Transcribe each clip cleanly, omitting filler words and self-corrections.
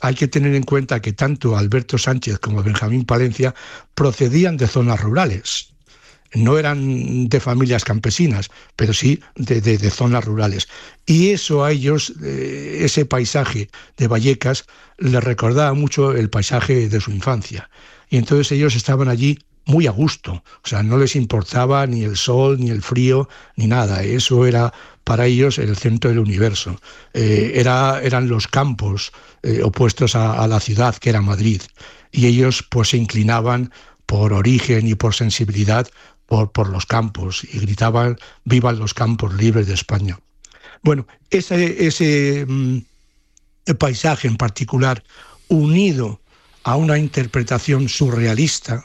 hay que tener en cuenta que tanto Alberto Sánchez como Benjamín Palencia procedían de zonas rurales. No eran de familias campesinas, pero sí de zonas rurales. Y eso a ellos, ese paisaje de Vallecas, les recordaba mucho el paisaje de su infancia. Y entonces ellos estaban allí muy a gusto. O sea, no les importaba ni el sol, ni el frío, ni nada. Eso era para ellos el centro del universo. Eran los campos opuestos a la ciudad, que era Madrid. Y ellos pues se inclinaban por origen y por sensibilidad por los campos y gritaban «Vivan los campos libres de España». Bueno, ese paisaje en particular, unido a una interpretación surrealista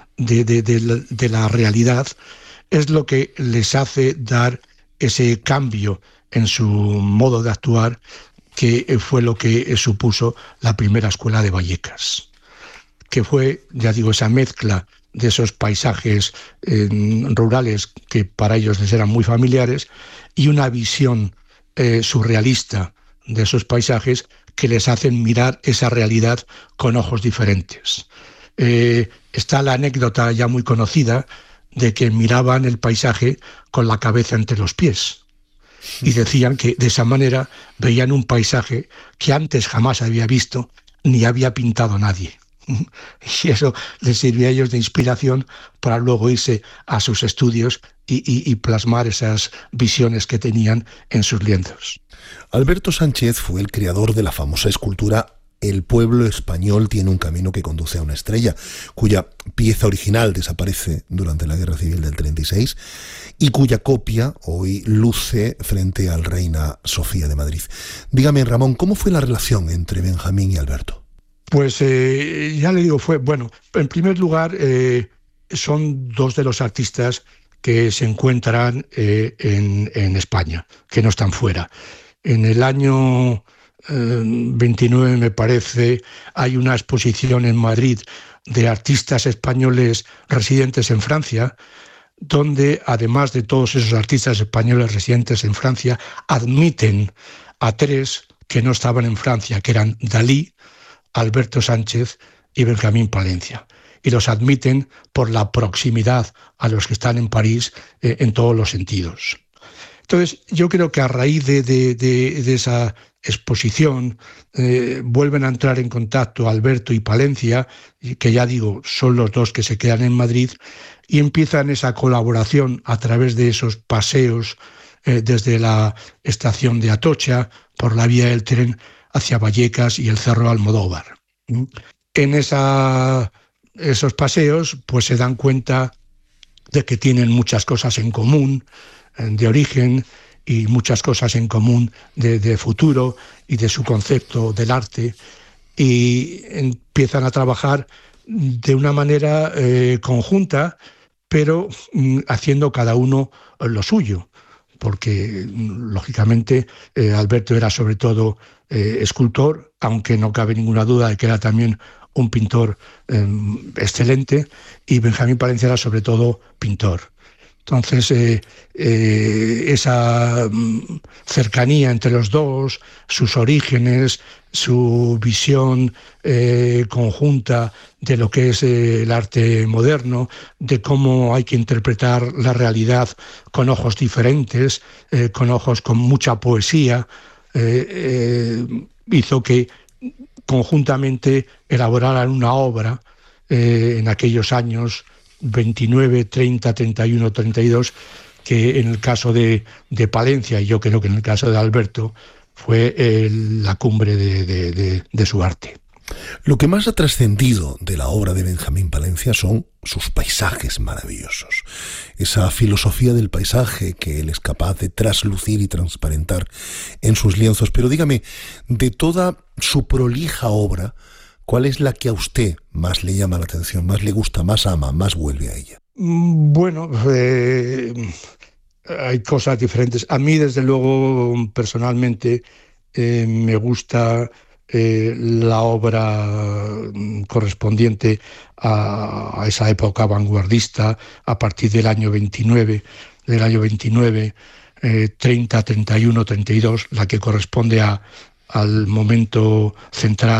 de la realidad, es lo que les hace dar ese cambio en su modo de actuar, que fue lo que supuso la primera escuela de Vallecas, que fue, ya digo, esa mezcla de esos paisajes rurales que para ellos les eran muy familiares y una visión surrealista de esos paisajes que les hacen mirar esa realidad con ojos diferentes. Está la anécdota ya muy conocida de que miraban el paisaje con la cabeza entre los pies y decían que de esa manera veían un paisaje que antes jamás había visto ni había pintado nadie. Y eso les sirvió a ellos de inspiración para luego irse a sus estudios y plasmar esas visiones que tenían en sus lienzos. Alberto Sánchez fue el creador de la famosa escultura «El pueblo español tiene un camino que conduce a una estrella», cuya pieza original desaparece durante la Guerra Civil del 36 y cuya copia hoy luce frente al Reina Sofía de Madrid. Dígame, Ramón, ¿cómo fue la relación entre Benjamín y Alberto? Pues ya le digo, bueno, en primer lugar, son dos de los artistas que se encuentran en España, que no están fuera. En el año 29, me parece, hay una exposición en Madrid de artistas españoles residentes en Francia, donde, además de todos esos artistas españoles residentes en Francia, admiten a tres que no estaban en Francia, que eran Dalí, Alberto Sánchez y Benjamín Palencia. Y los admiten por la proximidad a los que están en París en todos los sentidos. Entonces, yo creo que a raíz de esa exposición vuelven a entrar en contacto Alberto y Palencia, que ya digo, son los dos que se quedan en Madrid, y empiezan esa colaboración a través de esos paseos desde la estación de Atocha, por la vía del tren, hacia Vallecas y el Cerro Almodóvar. En esos paseos pues se dan cuenta de que tienen muchas cosas en común de origen y muchas cosas en común de futuro y de su concepto del arte, y empiezan a trabajar de una manera conjunta, pero haciendo cada uno lo suyo, porque lógicamente Alberto era sobre todo escultor, aunque no cabe ninguna duda de que era también un pintor excelente, y Benjamín Palencia era sobre todo pintor. Entonces, esa cercanía entre los dos, sus orígenes, su visión conjunta de lo que es el arte moderno, de cómo hay que interpretar la realidad con ojos diferentes, con ojos con mucha poesía, hizo que conjuntamente elaboraran una obra en aquellos años 29, 30, 31, 32, que en el caso de Palencia, y yo creo que en el caso de Alberto, fue la cumbre de su arte. Lo que más ha trascendido de la obra de Benjamín Palencia son sus paisajes maravillosos. Esa filosofía del paisaje que él es capaz de traslucir y transparentar en sus lienzos. Pero dígame, de toda su prolija obra, ¿cuál es la que a usted más le llama la atención, más le gusta, más ama, más vuelve a ella? Bueno, hay cosas diferentes. A mí, desde luego, personalmente, me gusta la obra correspondiente a esa época vanguardista, a partir del año 29, 30, 31, 32, la que corresponde al momento central